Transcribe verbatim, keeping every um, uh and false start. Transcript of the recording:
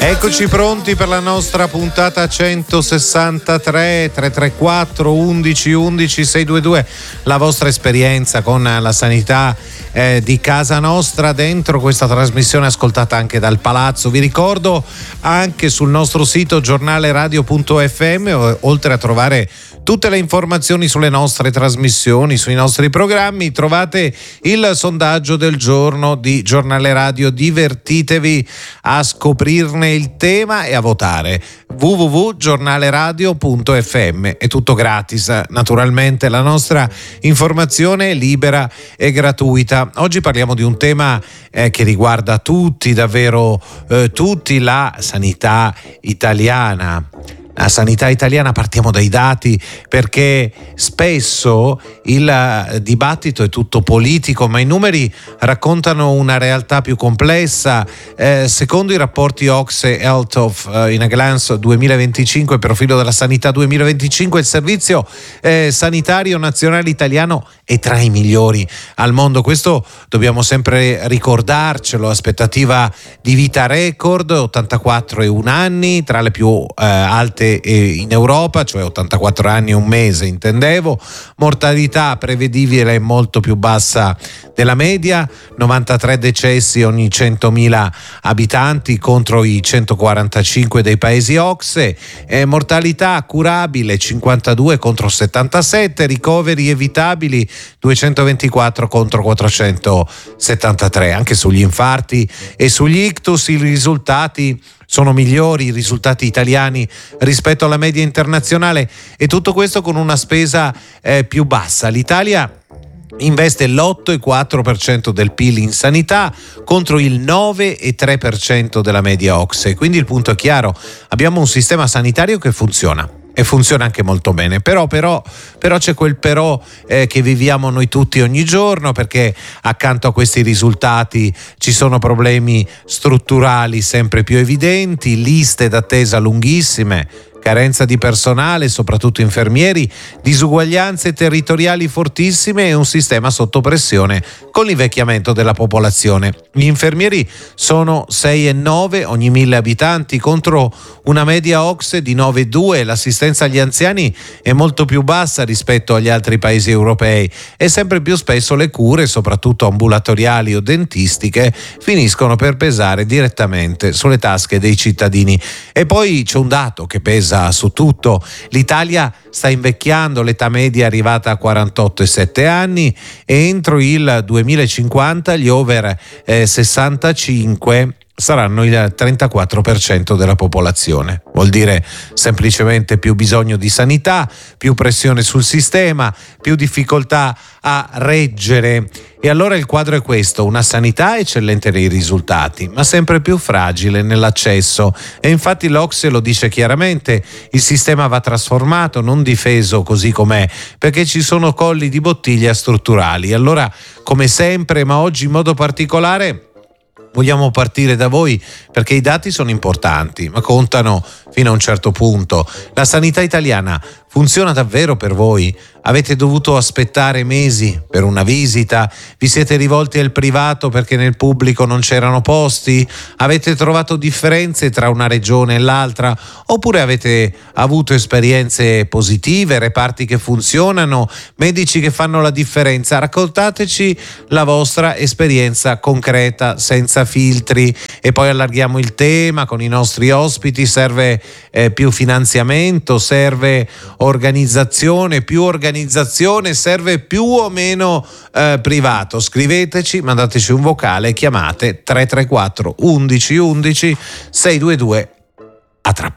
Eccoci pronti per la nostra puntata centosessantatré. Tre tre quattro undici undici sei due due, la vostra esperienza con la sanità eh, di casa nostra dentro questa trasmissione ascoltata anche dal Palazzo. Vi ricordo anche sul nostro sito giornaleradio punto effe emme, oltre a trovare tutte le informazioni sulle nostre trasmissioni, sui nostri programmi, trovate il sondaggio del giorno di Giornale Radio. Divertitevi a scoprirne il tema e a votare. w w w punto giornaleradio punto effe emme. È tutto gratis, naturalmente, la nostra informazione è libera e gratuita. Oggi parliamo di un tema eh, che riguarda tutti, davvero eh, tutti, la sanità italiana. La sanità italiana, partiamo dai dati, perché spesso il dibattito è tutto politico, ma i numeri raccontano una realtà più complessa. Eh, secondo i rapporti O C S E Health of uh, in a Glance duemilaventicinque, profilo della sanità duemilaventicinque, il servizio eh, sanitario nazionale italiano è tra i migliori al mondo. Questo dobbiamo sempre ricordarcelo. Aspettativa di vita record, ottantaquattro e un anni, tra le più eh, alte in Europa, cioè ottantaquattro anni e un mese intendevo. Mortalità prevedibile molto più bassa della media, novantatré decessi ogni centomila abitanti contro i centoquarantacinque dei paesi O C S E, eh, mortalità curabile cinquantadue contro settantasette, ricoveri evitabili duecentoventiquattro contro quattrocentosettantatré. Anche sugli infarti e sugli ictus i risultati sono migliori, i risultati italiani rispetto alla media internazionale, e tutto questo con una spesa eh, più bassa. L'Italia investe l'otto virgola quattro per cento del P I L in sanità contro il nove virgola tre per cento della media O C S E. Quindi il punto è chiaro: abbiamo un sistema sanitario che funziona. E funziona anche molto bene, però però, però c'è quel però eh, che viviamo noi tutti ogni giorno, perché accanto a questi risultati ci sono problemi strutturali sempre più evidenti, liste d'attesa lunghissime, carenza di personale, soprattutto infermieri, disuguaglianze territoriali fortissime e un sistema sotto pressione con l'invecchiamento della popolazione. Gli infermieri sono sei virgola nove ogni mille abitanti contro una media O C S E di nove virgola due. L'assistenza agli anziani è molto più bassa rispetto agli altri paesi europei e sempre più spesso le cure, soprattutto ambulatoriali o dentistiche, finiscono per pesare direttamente sulle tasche dei cittadini. E poi c'è un dato che pesa su tutto: l'Italia sta invecchiando, l'età media è arrivata a quarantotto virgola sette anni e entro il duemilacinquanta gli over eh, sessantacinque saranno il trentaquattro per cento della popolazione. Vuol dire semplicemente più bisogno di sanità, più pressione sul sistema, più difficoltà a reggere. E allora il quadro è questo: una sanità eccellente nei risultati, ma sempre più fragile nell'accesso. E infatti l'O C S E lo dice chiaramente: il sistema va trasformato, non difeso così com'è, perché ci sono colli di bottiglia strutturali. Allora, come sempre, ma oggi in modo particolare, vogliamo partire da voi, perché i dati sono importanti, ma contano fino a un certo punto. La sanità italiana funziona davvero per voi? Avete dovuto aspettare mesi per una visita? Vi siete rivolti al privato perché nel pubblico non c'erano posti? Avete trovato differenze tra una regione e l'altra? Oppure avete avuto esperienze positive, reparti che funzionano, medici che fanno la differenza? Raccontateci la vostra esperienza concreta, senza filtri, e poi allarghiamo il tema con i nostri ospiti. Serve eh, più finanziamento? Serve organizzazione? Più organizzazione? Serve più o meno eh, privato? Scriveteci, mandateci un vocale, chiamate tre tre quattro undici undici sei due due. A tra